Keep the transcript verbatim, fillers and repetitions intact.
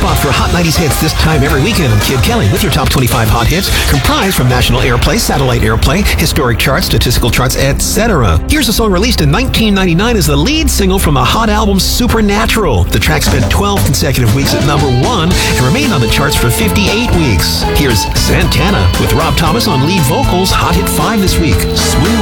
spot for Hot nineties hits this time every weekend. I'm Kid Kelly with your top twenty-five hot hits, comprised from national airplay, satellite airplay, historic charts, statistical charts, et cetera. Here's a song released in nineteen ninety-nine as the lead single from the Hot album Supernatural. The track spent twelve consecutive weeks at number one and remained on the charts for fifty-eight weeks. Here's Santana with Rob Thomas on lead vocals, Hot Hit five this week. Swing